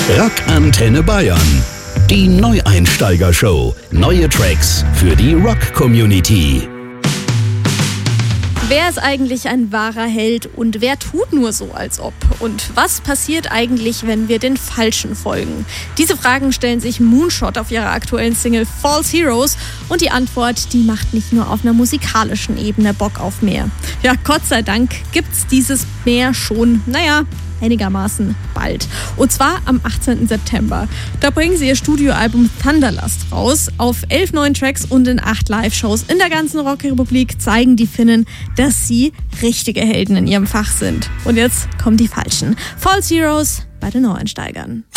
Rock Antenne Bayern. Die Neueinsteiger-Show. Neue Tracks für die Rock-Community. Wer ist eigentlich ein wahrer Held und wer tut nur so, als ob? Und was passiert eigentlich, wenn wir den Falschen folgen? Diese Fragen stellen sich Moonshot auf ihrer aktuellen Single False Heroes und die Antwort, die macht nicht nur auf einer musikalischen Ebene Bock auf mehr. Ja, Gott sei Dank gibt's dieses Mehr schon, einigermaßen bald. Und zwar am 18. September. Da bringen sie ihr Studioalbum Thunderlust raus. Auf 11 neuen Tracks und in 8 Live-Shows in der ganzen Rockrepublik zeigen die Finnen, dass sie richtige Helden in ihrem Fach sind. Und jetzt kommen die Falschen. False Heroes bei den Neueinsteigern.